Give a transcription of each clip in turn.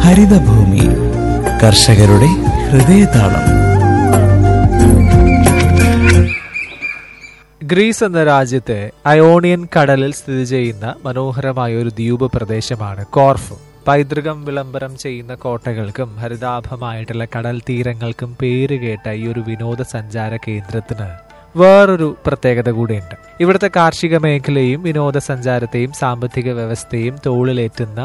ഹരിതഭൂമി കർഷകരുടെ ഹൃദയതാളം. ഗ്രീസ് എന്ന രാജ്യത്തെ അയോണിയൻ കടലിൽ സ്ഥിതി ചെയ്യുന്ന മനോഹരമായ ഒരു ദ്വീപ് പ്രദേശമാണ് കോർഫു. പൈതൃകം വിളംബരം ചെയ്യുന്ന കോട്ടകൾക്കും ഹരിതാഭമായിട്ടുള്ള കടൽ തീരങ്ങൾക്കും പേരുകേട്ട ഈ ഒരു വിനോദസഞ്ചാര കേന്ദ്രത്തിന് വേറൊരു പ്രത്യേകത കൂടിയുണ്ട്. ഇവിടുത്തെ കാർഷിക മേഖലയും വിനോദസഞ്ചാരത്തെയും സാമ്പത്തിക വ്യവസ്ഥയും തോളിലേറ്റുന്ന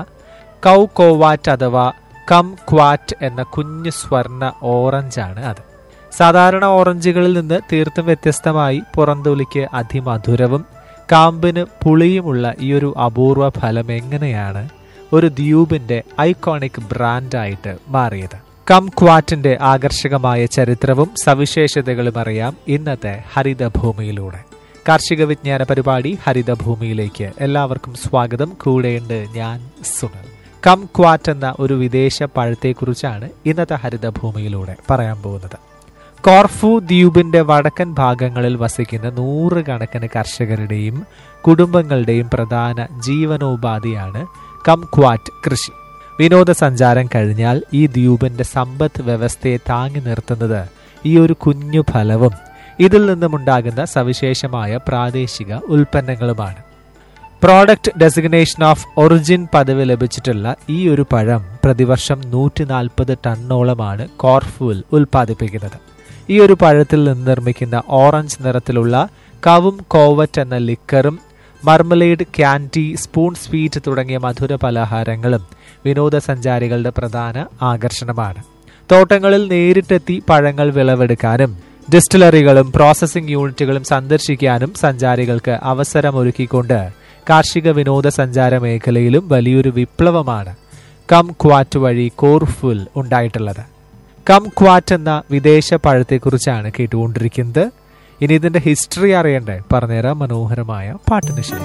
കൗകോവാറ്റ് അഥവാ കം ക്വാറ്റ് എന്ന കുഞ്ഞു സ്വർണ്ണ ഓറഞ്ചാണ് അത്. സാധാരണ ഓറഞ്ചുകളിൽ നിന്ന് തീർത്തും വ്യത്യസ്തമായി പുറന്തൊലിക്ക് അതിമധുരവും കാമ്പിന് പുളിയുമുള്ള ഈ ഒരു അപൂർവ ഫലം എങ്ങനെയാണ് ഒരു ദ്വീപിന്റെ ഐക്കോണിക് ബ്രാൻഡായിട്ട് മാറിയത്? കം ക്വാറ്റിന്റെ ആകർഷകമായ ചരിത്രവും സവിശേഷതകളും അറിയാം ഇന്നത്തെ ഹരിതഭൂമിയിലൂടെ. കാർഷിക വിജ്ഞാന പരിപാടി ഹരിതഭൂമിയിലേക്ക് എല്ലാവർക്കും സ്വാഗതം. കൂടെയുണ്ട് ഞാൻ സുനിൽ. കം ക്വാറ്റ് എന്ന ഒരു വിദേശ പഴത്തെക്കുറിച്ചാണ് ഇന്നത്തെ ഹരിതഭൂമിയിലൂടെ പറയാൻ പോകുന്നത്. കോർഫു ദ്വീപിന്റെ വടക്കൻ ഭാഗങ്ങളിൽ വസിക്കുന്ന നൂറുകണക്കിന് കർഷകരുടെയും കുടുംബങ്ങളുടെയും പ്രധാന ജീവനോപാധിയാണ് കംക്വാറ്റ് കൃഷി. വിനോദസഞ്ചാരം കഴിഞ്ഞാൽ ഈ ദ്വീപിന്റെ സമ്പദ് വ്യവസ്ഥയെ താങ്ങി നിർത്തുന്നത് ഈ ഒരു കുഞ്ഞു ഫലവും ഇതിൽ നിന്നുമുണ്ടാകുന്ന സവിശേഷമായ പ്രാദേശിക ഉൽപ്പന്നങ്ങളുമാണ്. പ്രോഡക്റ്റ് ഡെസിഗ്നേഷൻ ഓഫ് ഒറിജിൻ പദവി ലഭിച്ചിട്ടുള്ള ഈ ഒരു പഴം പ്രതിവർഷം 140 ടണ്ണോളമാണ് കോർഫുവിൽ ഉൽപ്പാദിപ്പിക്കുന്നത്. ഈ ഒരു പഴത്തിൽ നിന്ന് നിർമ്മിക്കുന്ന ഓറഞ്ച് നിറത്തിലുള്ള കവും കോവറ്റ് എന്ന ലിക്കറും മർമലേഡ്, ക്യാൻഡി, സ്പൂൺ സ്വീറ്റ് തുടങ്ങിയ മധുര പലഹാരങ്ങളും വിനോദസഞ്ചാരികളുടെ പ്രധാന ആകർഷണമാണ്. തോട്ടങ്ങളിൽ നേരിട്ടെത്തി പഴങ്ങൾ വിളവെടുക്കാനും ഡിസ്റ്റിലറികളും പ്രോസസ്സിംഗ് യൂണിറ്റുകളും സന്ദർശിക്കാനും സഞ്ചാരികൾക്ക് അവസരമൊരുക്കിക്കൊണ്ട് കാർഷിക വിനോദസഞ്ചാര മേഖലയിലും വലിയൊരു വിപ്ലവമാണ് കം ക്വാറ്റ് വഴി കോർഫുവിൽ ഉണ്ടായിട്ടുള്ളത്. കം ക്വാറ്റ് എന്ന വിദേശ പഴത്തെക്കുറിച്ചാണ് കേട്ടുകൊണ്ടിരിക്കുന്നത്. ഇനി ഇതിന്റെ ഹിസ്റ്ററി അറിയണ്ടേ? പറഞ്ഞുതരാം മനോഹരമായ പാട്ടിന് ശേഷം.